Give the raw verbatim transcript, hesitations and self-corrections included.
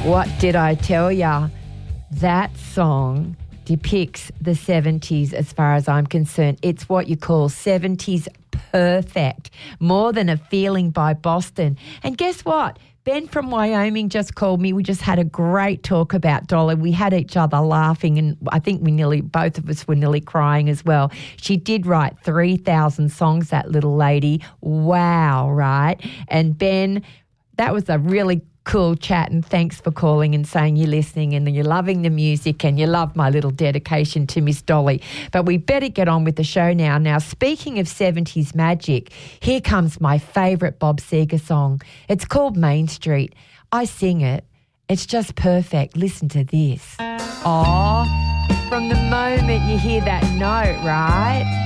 What did I tell ya? That song depicts the seventies as far as I'm concerned. It's what you call seventies perfect. More Than a Feeling by Boston. And guess what? Ben from Wyoming just called me. We just had a great talk about Dolly. We had each other laughing, and I think we nearly, both of us were nearly crying as well. She did write three thousand songs, that little lady. Wow, right? And Ben, that was a really cool chat, and thanks for calling and saying you're listening and you're loving the music and you love my little dedication to Miss Dolly. But we better get on with the show now. Now, speaking of seventies magic, here comes my favourite Bob Seger song. It's called Main Street. I sing it. It's just perfect. Listen to this. Oh, from the moment you hear that note, right?